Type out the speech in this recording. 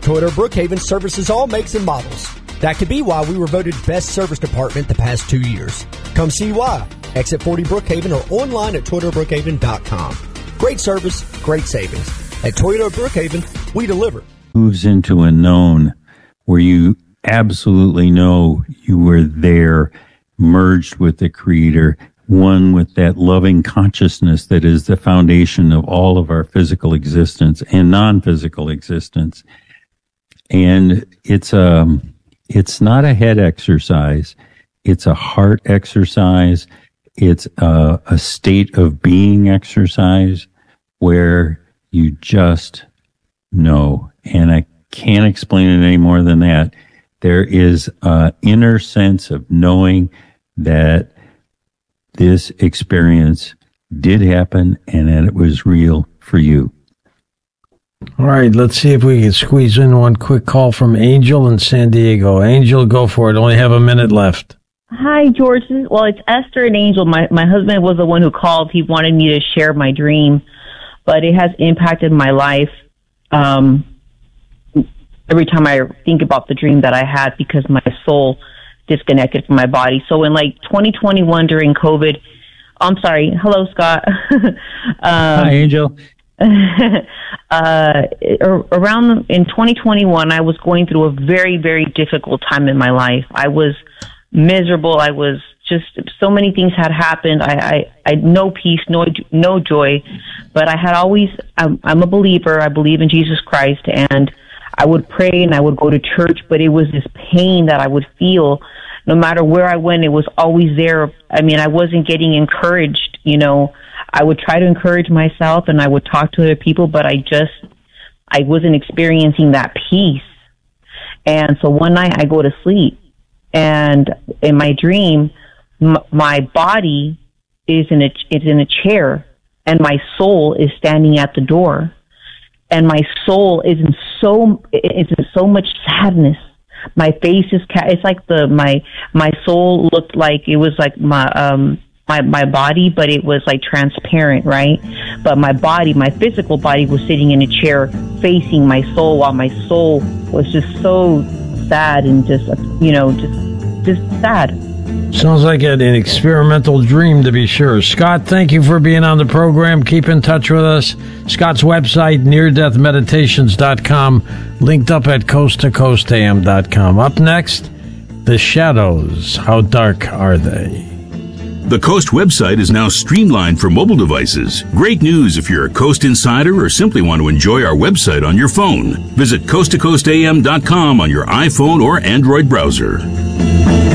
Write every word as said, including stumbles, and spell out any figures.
Toyota Brookhaven services all makes and models. That could be why we were voted best service department the past two years. Come see why. Exit forty Brookhaven or online at toyota brookhaven dot com. Great service, great savings. At Toyota Brookhaven, we deliver. Moves into a known where you absolutely know you were there, merged with the Creator, one with that loving consciousness that is the foundation of all of our physical existence and non-physical existence. And it's a, it's not a head exercise. It's a heart exercise. It's a, a state of being exercise where you just know. And I can't explain it any more than that. There is an inner sense of knowing that this experience did happen and that it was real for you. All right, let's see if we can squeeze in one quick call from Angel in San Diego. Angel, go for it. Only have a minute left. Hi, George. Well, it's Esther and Angel. My my husband was the one who called. He wanted me to share my dream, but it has impacted my life. Um, every time I think about the dream that I had, because my soul disconnected from my body. So in like twenty twenty-one during COVID, I'm sorry. Hello, Scott. um, Hi, Angel. uh, around in twenty twenty-one, I was going through a very, very difficult time in my life. I was miserable. I was just, so many things had happened. I, I, I had no peace, no, no joy, but I had always, I'm, I'm a believer. I believe in Jesus Christ, and I would pray and I would go to church, but it was this pain that I would feel no matter where I went. It was always there. I mean, I wasn't getting encouraged, you know. I would try to encourage myself and I would talk to other people, but I just, I wasn't experiencing that peace. And so one night I go to sleep, and in my dream, m- my body is in a, is in a chair, and my soul is standing at the door. And my soul is in so, is in so much sadness. My face is, ca- it's like the, my, my soul looked like it was like my, um, my, my body, but it was like transparent, right? But my body, my physical body was sitting in a chair facing my soul, while my soul was just so sad and just, you know, just, just sad. Sounds like an experimental dream, to be sure. Scott, thank you for being on the program. Keep in touch with us. Scott's website, near death meditations dot com, linked up at coast to coast a m dot com. Up next, The Shadows. How dark are they? The Coast website is now streamlined for mobile devices. Great news if you're a Coast insider or simply want to enjoy our website on your phone. Visit coast to coast a m dot com on your iPhone or Android browser.